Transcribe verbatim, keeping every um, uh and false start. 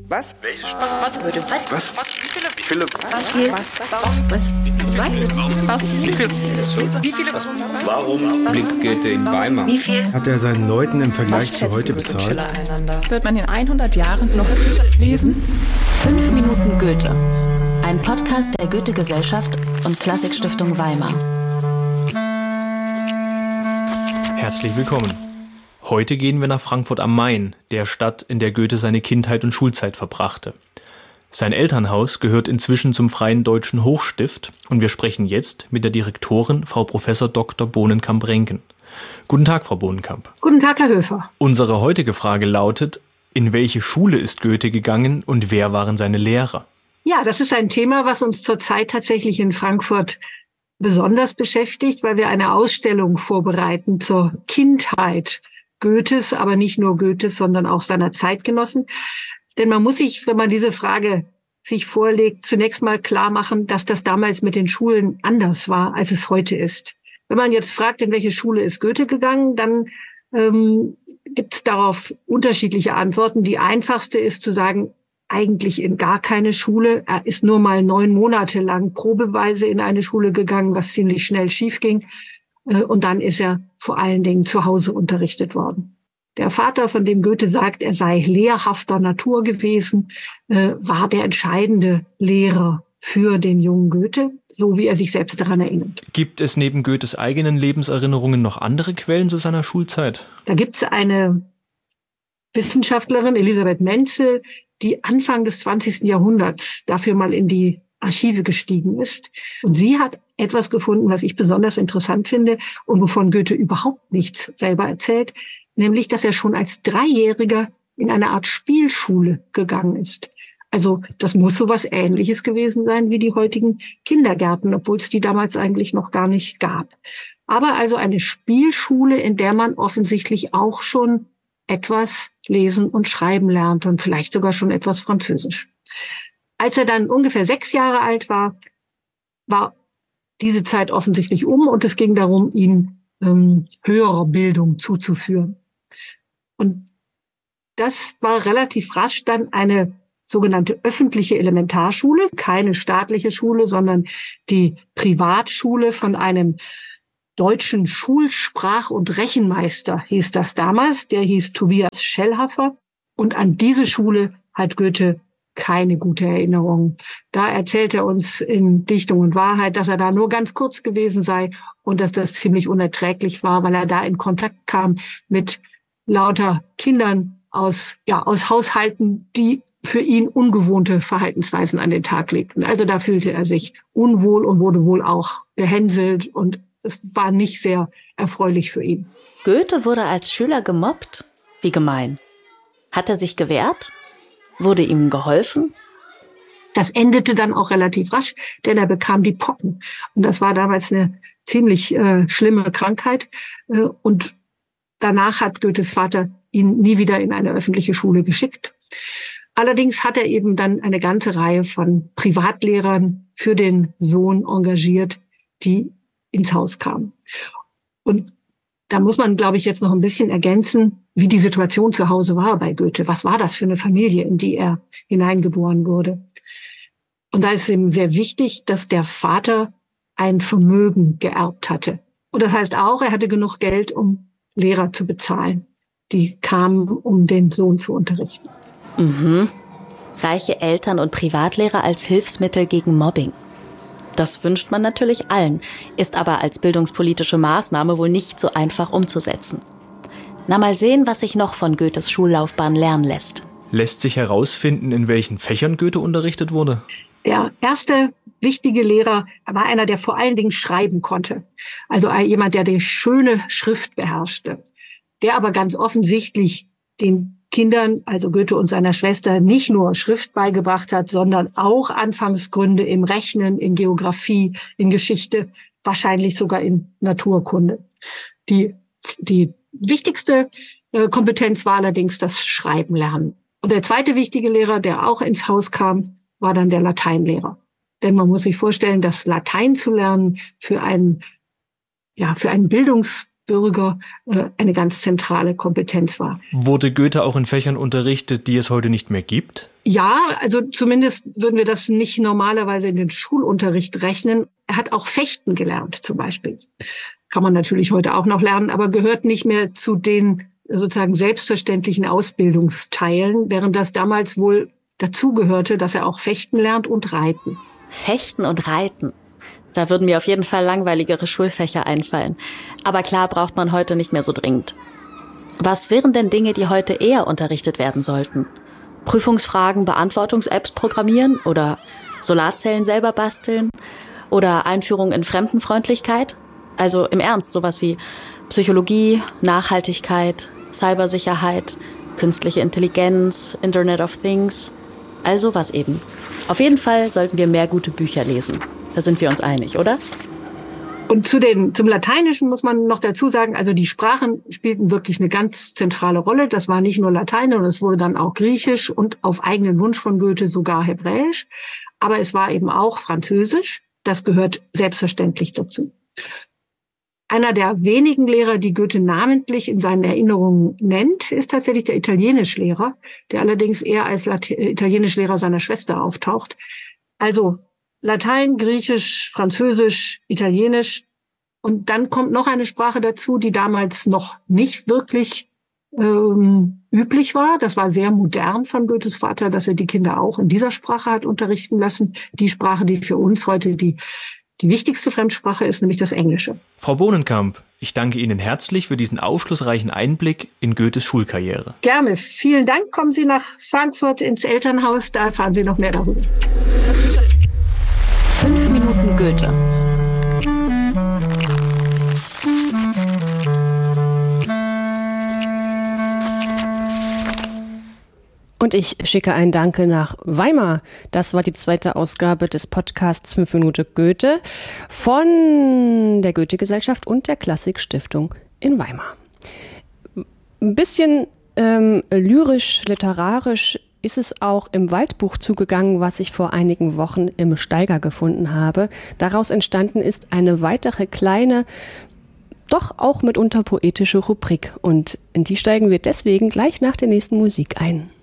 Was? Welche Was? Was? Was? Was? Was? Was? Wie viele? Wie viele? Was? Was? Was? Was? Was? Wie viele? Wie viele? Warum lebt Goethe in Weimar? Wie viel? Hat er seinen Leuten im Vergleich zu heute bezahlt? Wird man in hundert Jahren noch lesen? Fünf Minuten Goethe. Ein Podcast der Goethe-Gesellschaft und Klassikstiftung Weimar. Herzlich willkommen. Heute gehen wir nach Frankfurt am Main, der Stadt, in der Goethe seine Kindheit und Schulzeit verbrachte. Sein Elternhaus gehört inzwischen zum Freien Deutschen Hochstift und wir sprechen jetzt mit der Direktorin, Frau Professor Doktor Bohnenkamp-Renken. Guten Tag, Frau Bohnenkamp. Guten Tag, Herr Höfer. Unsere heutige Frage lautet: In welche Schule ist Goethe gegangen und wer waren seine Lehrer? Ja, das ist ein Thema, was uns zurzeit tatsächlich in Frankfurt besonders beschäftigt, weil wir eine Ausstellung vorbereiten zur Kindheit Goethes, aber nicht nur Goethes, sondern auch seiner Zeitgenossen. Denn man muss sich, wenn man diese Frage sich vorlegt, zunächst mal klar machen, dass das damals mit den Schulen anders war, als es heute ist. Wenn man jetzt fragt, in welche Schule ist Goethe gegangen, dann ähm, gibt es darauf unterschiedliche Antworten. Die einfachste ist zu sagen, eigentlich in gar keine Schule. Er ist nur mal neun Monate lang probeweise in eine Schule gegangen, was ziemlich schnell schief ging. Und dann ist er vor allen Dingen zu Hause unterrichtet worden. Der Vater, von dem Goethe sagt, er sei lehrhafter Natur gewesen, war der entscheidende Lehrer für den jungen Goethe, so wie er sich selbst daran erinnert. Gibt es neben Goethes eigenen Lebenserinnerungen noch andere Quellen zu seiner Schulzeit? Da gibt es eine Wissenschaftlerin, Elisabeth Menzel, die Anfang des zwanzigsten Jahrhunderts dafür mal in die Archive gestiegen ist. Und sie hat etwas gefunden, was ich besonders interessant finde und wovon Goethe überhaupt nichts selber erzählt, nämlich, dass er schon als Dreijähriger in eine Art Spielschule gegangen ist. Also das muss so was Ähnliches gewesen sein wie die heutigen Kindergärten, obwohl es die damals eigentlich noch gar nicht gab. Aber also eine Spielschule, in der man offensichtlich auch schon etwas lesen und schreiben lernt und vielleicht sogar schon etwas Französisch. Als er dann ungefähr sechs Jahre alt war, war diese Zeit offensichtlich um und es ging darum, ihn ähm, höherer Bildung zuzuführen. Und das war relativ rasch dann eine sogenannte öffentliche Elementarschule, keine staatliche Schule, sondern die Privatschule von einem deutschen Schulsprach- und Rechenmeister hieß das damals. Der hieß Tobias Schellhaffer. Und an diese Schule hat Goethe keine gute Erinnerung. Da erzählt er uns in Dichtung und Wahrheit, dass er da nur ganz kurz gewesen sei und dass das ziemlich unerträglich war, weil er da in Kontakt kam mit lauter Kindern aus, ja, aus Haushalten, die für ihn ungewohnte Verhaltensweisen an den Tag legten. Also da fühlte er sich unwohl und wurde wohl auch gehänselt und es war nicht sehr erfreulich für ihn. Goethe wurde als Schüler gemobbt? Wie gemein. Hat er sich gewehrt? Wurde ihm geholfen? Das endete dann auch relativ rasch, denn er bekam die Pocken. Und das war damals eine ziemlich äh, schlimme Krankheit. Äh, und danach hat Goethes Vater ihn nie wieder in eine öffentliche Schule geschickt. Allerdings hat er eben dann eine ganze Reihe von Privatlehrern für den Sohn engagiert, die ins Haus kamen. Und da muss man, glaube ich, jetzt noch ein bisschen ergänzen, wie die Situation zu Hause war bei Goethe. Was war das für eine Familie, in die er hineingeboren wurde? Und da ist es eben sehr wichtig, dass der Vater ein Vermögen geerbt hatte. Und das heißt auch, er hatte genug Geld, um Lehrer zu bezahlen. Die kamen, um den Sohn zu unterrichten. Mhm. Reiche Eltern und Privatlehrer als Hilfsmittel gegen Mobbing. Das wünscht man natürlich allen, ist aber als bildungspolitische Maßnahme wohl nicht so einfach umzusetzen. Na, mal sehen, was sich noch von Goethes Schullaufbahn lernen lässt. Lässt sich herausfinden, in welchen Fächern Goethe unterrichtet wurde? Der erste wichtige Lehrer war einer, der vor allen Dingen schreiben konnte. Also jemand, der die schöne Schrift beherrschte. Der aber ganz offensichtlich den Kindern, also Goethe und seiner Schwester, nicht nur Schrift beigebracht hat, sondern auch Anfangsgründe im Rechnen, in Geografie, in Geschichte, wahrscheinlich sogar in Naturkunde. Die, die wichtigste äh, Kompetenz war allerdings das Schreiben lernen. Und der zweite wichtige Lehrer, der auch ins Haus kam, war dann der Lateinlehrer. Denn man muss sich vorstellen, dass Latein zu lernen für einen, ja, für einen Bildungs Bürger äh, eine ganz zentrale Kompetenz war. Wurde Goethe auch in Fächern unterrichtet, die es heute nicht mehr gibt? Ja, also zumindest würden wir das nicht normalerweise in den Schulunterricht rechnen. Er hat auch Fechten gelernt zum Beispiel. Kann man natürlich heute auch noch lernen, aber gehört nicht mehr zu den sozusagen selbstverständlichen Ausbildungsteilen, während das damals wohl dazugehörte, dass er auch Fechten lernt und Reiten. Fechten und Reiten. Da würden mir auf jeden Fall langweiligere Schulfächer einfallen. Aber klar braucht man heute nicht mehr so dringend. Was wären denn Dinge, die heute eher unterrichtet werden sollten? Prüfungsfragen, Beantwortungs-Apps programmieren oder Solarzellen selber basteln oder Einführung in Fremdenfreundlichkeit? Also im Ernst, sowas wie Psychologie, Nachhaltigkeit, Cybersicherheit, künstliche Intelligenz, Internet of Things, all sowas eben. Auf jeden Fall sollten wir mehr gute Bücher lesen. Da sind wir uns einig, oder? Und zu den, zum Lateinischen muss man noch dazu sagen, also die Sprachen spielten wirklich eine ganz zentrale Rolle. Das war nicht nur Latein, sondern es wurde dann auch Griechisch und auf eigenen Wunsch von Goethe sogar Hebräisch. Aber es war eben auch Französisch. Das gehört selbstverständlich dazu. Einer der wenigen Lehrer, die Goethe namentlich in seinen Erinnerungen nennt, ist tatsächlich der Italienischlehrer, der allerdings eher als Lat- Italienischlehrer seiner Schwester auftaucht. Also Latein, Griechisch, Französisch, Italienisch. Und dann kommt noch eine Sprache dazu, die damals noch nicht wirklich ähm, üblich war. Das war sehr modern von Goethes Vater, dass er die Kinder auch in dieser Sprache hat unterrichten lassen. Die Sprache, die für uns heute die Die wichtigste Fremdsprache ist, nämlich das Englische. Frau Bohnenkamp, ich danke Ihnen herzlich für diesen aufschlussreichen Einblick in Goethes Schulkarriere. Gerne. Vielen Dank. Kommen Sie nach Frankfurt ins Elternhaus, da erfahren Sie noch mehr darüber. Fünf Minuten Goethe. Und ich schicke ein Danke nach Weimar. Das war die zweite Ausgabe des Podcasts fünf Minuten Goethe von der Goethe-Gesellschaft und der Klassik-Stiftung in Weimar. Ein bisschen ähm, lyrisch, literarisch ist es auch im Waldbuch zugegangen, was ich vor einigen Wochen im Steiger gefunden habe. Daraus entstanden ist eine weitere kleine, doch auch mitunter poetische Rubrik. Und in die steigen wir deswegen gleich nach der nächsten Musik ein.